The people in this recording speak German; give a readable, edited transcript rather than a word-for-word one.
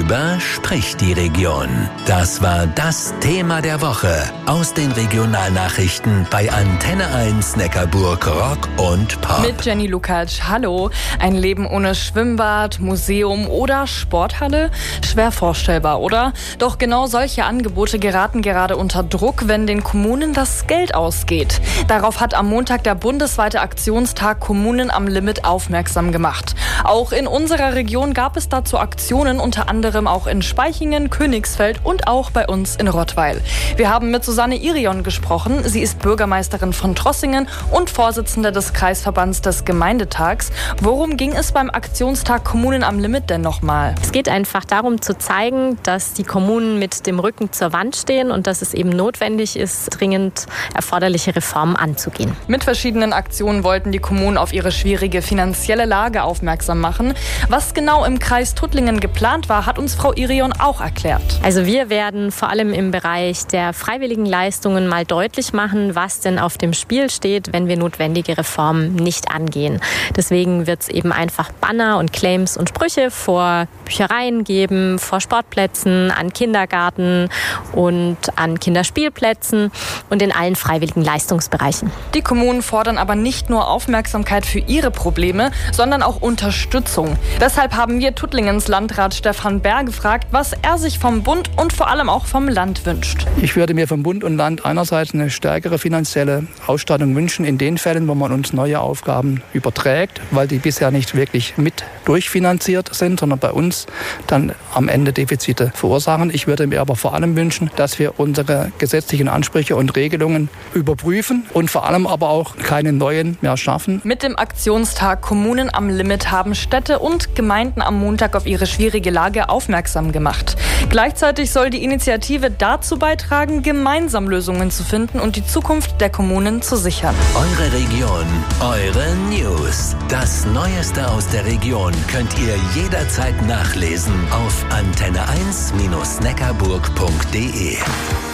Worüber spricht die Region? Das war das Thema der Woche aus den Regionalnachrichten bei Antenne 1 Neckarburg Rock und Pop. Mit Jenny Lukacs. Hallo. Ein Leben ohne Schwimmbad, Museum oder Sporthalle? Schwer vorstellbar, oder? Doch genau solche Angebote geraten gerade unter Druck, wenn den Kommunen das Geld ausgeht. Darauf hat am Montag der bundesweite Aktionstag Kommunen am Limit aufmerksam gemacht. Auch in unserer Region gab es dazu Aktionen, unter anderem auch in Spaichingen, Königsfeld und auch bei uns in Rottweil. Wir haben mit Susanne Irion gesprochen. Sie ist Bürgermeisterin von Trossingen und Vorsitzende des Kreisverbands des Gemeindetags. Worum ging es beim Aktionstag Kommunen am Limit denn nochmal? Es geht einfach darum zu zeigen, dass die Kommunen mit dem Rücken zur Wand stehen und dass es eben notwendig ist, dringend erforderliche Reformen anzugehen. Mit verschiedenen Aktionen wollten die Kommunen auf ihre schwierige finanzielle Lage aufmerksam machen. Was genau im Kreis Tuttlingen geplant war, hat uns Frau Irion auch erklärt. Also wir werden vor allem im Bereich der freiwilligen Leistungen mal deutlich machen, was denn auf dem Spiel steht, wenn wir notwendige Reformen nicht angehen. Deswegen wird es eben einfach Banner und Claims und Sprüche vor Büchereien geben, vor Sportplätzen, an Kindergarten und an Kinderspielplätzen und in allen freiwilligen Leistungsbereichen. Die Kommunen fordern aber nicht nur Aufmerksamkeit für ihre Probleme, sondern auch Unterstützung. Deshalb haben wir Tuttlingens Landrat Stefan Bär gefragt, was er sich vom Bund und vor allem auch vom Land wünscht. Ich würde mir vom Bund und Land einerseits eine stärkere finanzielle Ausstattung wünschen in den Fällen, wo man uns neue Aufgaben überträgt, weil die bisher nicht wirklich mit durchfinanziert sind, sondern bei uns dann am Ende Defizite verursachen. Ich würde mir aber vor allem wünschen, dass wir unsere gesetzlichen Ansprüche und Regelungen überprüfen und vor allem aber auch keine neuen mehr schaffen. Mit dem Aktionstag Kommunen am Limit haben Städte und Gemeinden am Montag auf ihre schwierige Lage aufmerksam gemacht. Gleichzeitig soll die Initiative dazu beitragen, gemeinsam Lösungen zu finden und die Zukunft der Kommunen zu sichern. Eure Region, eure News. Das Neueste aus der Region könnt ihr jederzeit nachlesen auf antenne1-neckarburg.de.